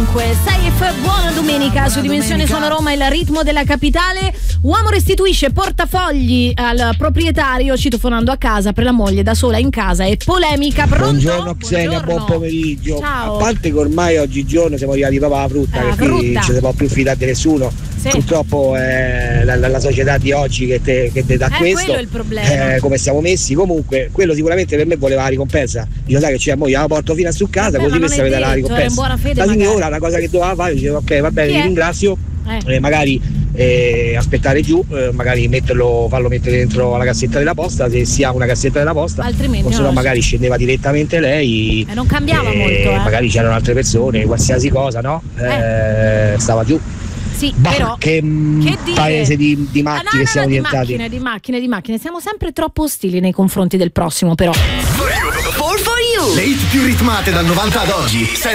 comunque. Safe, buona domenica su Dimensione Suono Roma, il ritmo della capitale. Uomo restituisce portafogli al proprietario citofonando a casa per la moglie da sola in casa e polemica. Pronto? Buongiorno Xenia, buon pomeriggio. Ciao. A parte che ormai oggigiorno siamo arrivati proprio alla frutta, che qui non ci si può più fidare di nessuno. Sì. Purtroppo è la società di oggi che te dà questo. Quello è il problema. Come siamo messi. Comunque quello sicuramente per me voleva la ricompensa. Io sai che c'è, mo io la porto fino a su casa, così questa vede la ricompensa. Buona fede, la signora la cosa che doveva fare, diceva ok va bene, ti ringrazio, magari aspettare giù, magari farlo mettere dentro la cassetta della posta, se si ha una cassetta della posta, altrimenti o se no magari scendeva direttamente lei, non cambiava molto, magari c'erano altre persone, qualsiasi cosa, no? Stava giù. Sì, però che paese di macchine siamo diventati. Di macchine. Siamo sempre troppo ostili nei confronti del prossimo, però. Le hit più ritmate dal 90 ad oggi,